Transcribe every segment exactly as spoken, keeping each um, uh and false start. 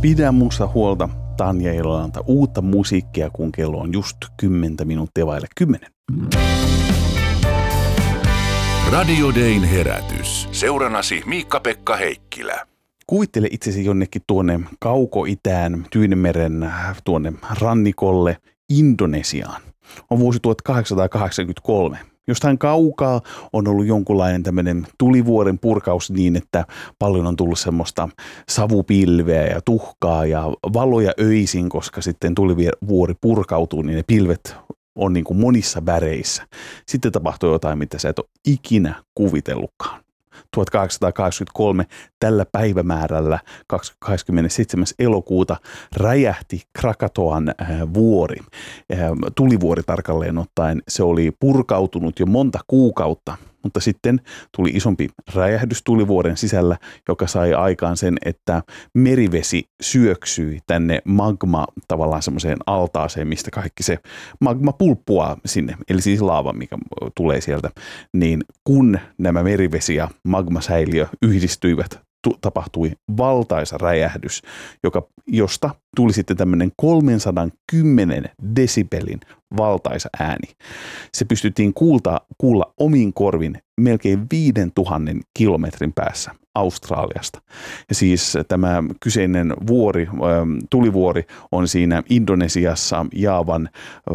Pidä musta huolta, Tanja Elolanta, uutta musiikkia, kun kello on just kymmentä minuuttia vaille kymmenen. Radio Dayn herätys. Seuranasi Miikka-Pekka Heikkilä. Kuvittele itsesi jonnekin tuonne kauko-itään, Tyynenmeren tuonne rannikolle, Indonesiaan. On vuosi tuhatkahdeksansataakahdeksankymmentäkolme. Jostain kaukaa on ollut jonkunlainen tämmöinen tulivuoren purkaus niin, että paljon on tullut semmoista savupilveä ja tuhkaa ja valoja öisin, koska sitten tulivuori purkautuu, niin ne pilvet on niin kuin monissa väreissä. Sitten tapahtuu jotain, mitä sä et ole ikinä kuvitellutkaan. tuhatkahdeksansataakahdeksankymmentäkolme tällä päivämäärällä kahdeskymmenesseitsemäs elokuuta räjähti Krakatoan vuori. Tulivuori tarkalleen ottaen. Se oli purkautunut jo monta kuukautta, mutta sitten tuli isompi räjähdys tulivuoren sisällä, joka sai aikaan sen, että merivesi syöksyi tänne magma tavallaan semmoiseen altaaseen, mistä kaikki se magma pulppuaa sinne, eli siis laava, mikä tulee sieltä, niin kun nämä merivesi ja magmasäiliö yhdistyivät, tu- tapahtui valtaisa räjähdys, joka, josta tuli sitten tämmöinen kolmesataakymmenen desibelin valtaisa ääni. Se pystyttiin kuulta, kuulla omin korvin melkein viidentuhannen kilometrin päässä Australiasta. Ja siis tämä kyseinen vuori, tulivuori on siinä Indonesiassa Jaavan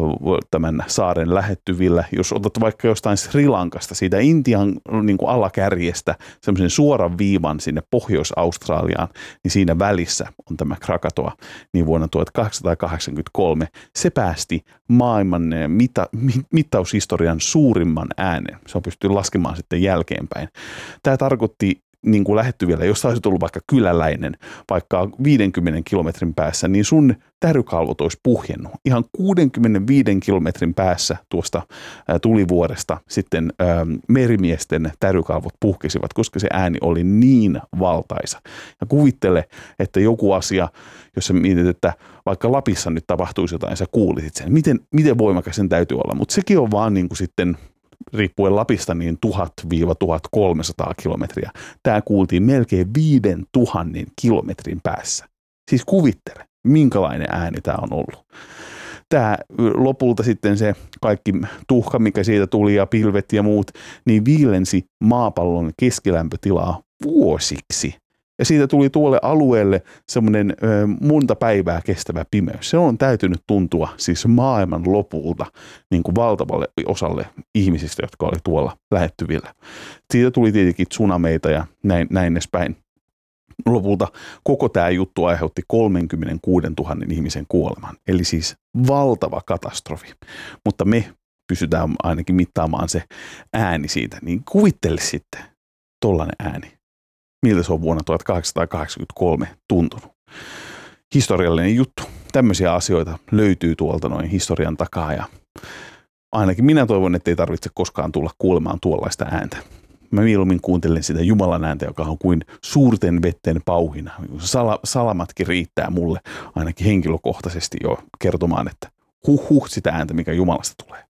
tämän saaren lähettyvillä. Jos otat vaikka jostain Sri Lankasta, siitä Intian niin kuin alakärjestä, semmoisen suoran viivan sinne Pohjois-Australiaan, niin siinä välissä on tämä Krakatoa. Niin vuonna tuhatkahdeksansataakahdeksankymmentäkolme se päästi maailman mita, mittaushistorian suurimman äänen. Se on pystytty laskemaan sitten jälkeenpäin. Tämä tarkoitti niin kuin lähettyvillä, jos olisi tullut vaikka kyläläinen, vaikka viidenkymmenen kilometrin päässä, niin sun tärykalvot olisi puhjennut. Ihan kuudenkymmenenviiden kilometrin päässä tuosta ä, tulivuoresta sitten ä, merimiesten tärykalvot puhkesivat, koska se ääni oli niin valtaisa. Ja kuvittele, että joku asia, jos sä mietit, että vaikka Lapissa nyt tapahtuisi jotain, sä kuulisit sen. Miten, miten voimakas sen täytyy olla, mutta sekin on vaan niin kuin sitten riippuen Lapista niin tuhat–tuhatkolmesataa kilometriä. Tämä kuultiin melkein viiden tuhannen kilometrin päässä. Siis kuvittele, minkälainen ääni tämä on ollut. Tämä lopulta sitten se kaikki tuhka, mikä siitä tuli ja pilvet ja muut, niin viilensi maapallon keskilämpötilaa vuosiksi. Ja siitä tuli tuolle alueelle semmoinen ö, monta päivää kestävä pimeys. Se on täytynyt tuntua siis maailman lopulta niin kuin valtavalle osalle ihmisistä, jotka oli tuolla lähettyvillä. Siitä tuli tietenkin tsunameita ja näin, näin edespäin. Lopulta koko tämä juttu aiheutti kolmekymmentäkuusituhatta ihmisen kuoleman. Eli siis valtava katastrofi. Mutta me pystytään ainakin mittaamaan se ääni siitä. Niin kuvittele sitten tollainen ääni. Miltä se on vuonna tuhatkahdeksansataakahdeksankymmentäkolme tuntunut. Historiallinen juttu. Tämmöisiä asioita löytyy tuolta noin historian takaa ja ainakin minä toivon, että ei tarvitse koskaan tulla kuulemaan tuollaista ääntä. Mä mieluummin kuuntelen sitä Jumalan ääntä, joka on kuin suurten vetten pauhina. Sala, salamatkin riittää mulle ainakin henkilökohtaisesti jo kertomaan, että huh huh sitä ääntä, mikä Jumalasta tulee.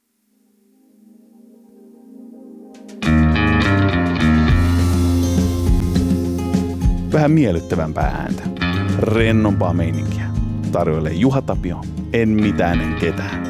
Vähän miellyttävämpää ääntä, rennompaa meininkiä. Tarjoilee Juha Tapio, en mitään en ketään.